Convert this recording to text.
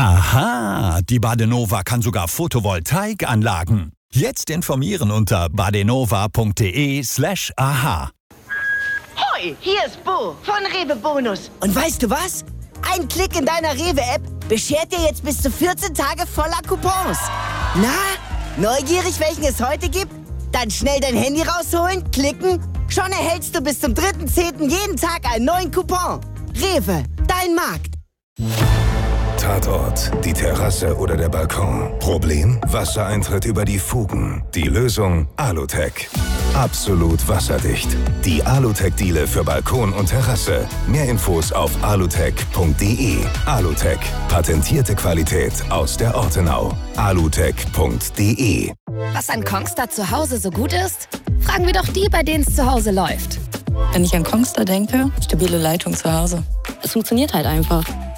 Aha, die Badenova kann sogar Photovoltaikanlagen. Jetzt informieren unter badenova.de/aha. Hoi, hier ist Bo von Rewe Bonus. Und weißt du was? Ein Klick in deiner Rewe-App beschert dir jetzt bis zu 14 Tage voller Coupons. Na, neugierig, welchen es heute gibt? Dann schnell dein Handy rausholen, klicken. Schon erhältst du bis zum 3.10. jeden Tag einen neuen Coupon. Rewe, dein Markt. Tatort, die Terrasse oder der Balkon. Problem? Wassereintritt über die Fugen. Die Lösung? Alutec. Absolut wasserdicht. Die Alutec-Diele für Balkon und Terrasse. Mehr Infos auf alutec.de. Alutec. Patentierte Qualität aus der Ortenau. alutec.de. Was an Kongstar zu Hause so gut ist? Fragen wir doch die, bei denen es zu Hause läuft. Wenn ich an Kongstar denke, stabile Leitung zu Hause. Es funktioniert halt einfach.